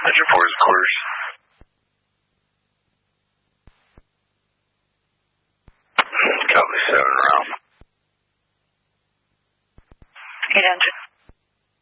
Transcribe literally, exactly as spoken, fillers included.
Roger, four is quarters. Copy, seven around. eight hundred.